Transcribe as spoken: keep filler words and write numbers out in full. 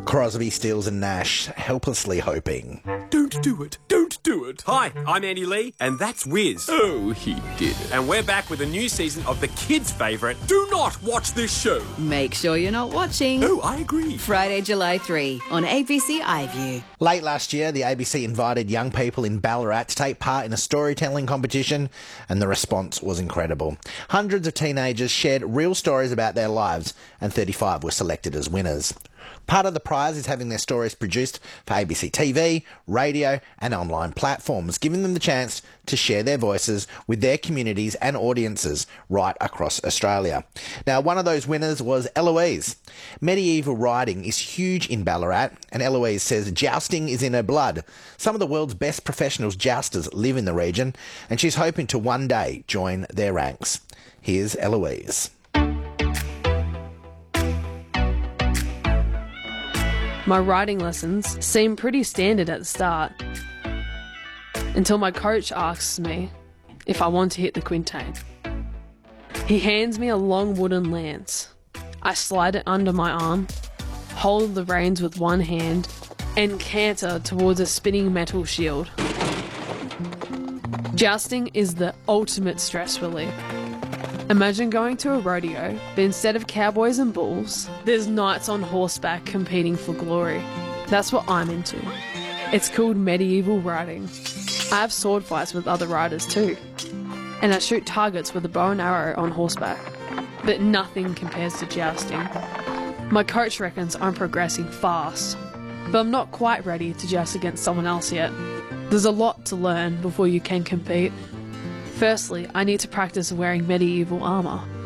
Crosby, Stills and Nash, helplessly hoping. Don't do it. Don't do it. Hi, I'm Andy Lee, and that's Wiz. Oh, he did it. And we're back with a new season of the kids' favourite, Do Not Watch This Show. Make sure you're not watching. Oh, I agree. Friday, July third on A B C iView. Late last year, the A B C invited young people in Ballarat to take part in a storytelling competition, and the response was incredible. Hundreds of teenagers shared real stories about their lives, and thirty-five were selected as winners. Part of the prize is having their stories produced for A B C T V, radio and online platforms, giving them the chance to share their voices with their communities and audiences right across Australia. Now, one of those winners was Eloise. Medieval riding is huge in Ballarat, and Eloise says jousting is in her blood. Some of the world's best professional jousters live in the region, and she's hoping to one day join their ranks. Here's Eloise. My riding lessons seem pretty standard at the start, until my coach asks me if I want to hit the quintain. He hands me a long wooden lance. I slide it under my arm, hold the reins with one hand, and canter towards a spinning metal shield. Jousting is the ultimate stress relief. Imagine going to a rodeo, but instead of cowboys and bulls, there's knights on horseback competing for glory. That's what I'm into. It's called medieval riding. I have sword fights with other riders too, and I shoot targets with a bow and arrow on horseback, but nothing compares to jousting. My coach reckons I'm progressing fast, but I'm not quite ready to joust against someone else yet. There's a lot to learn before you can compete. Firstly, I need to practice wearing medieval armour.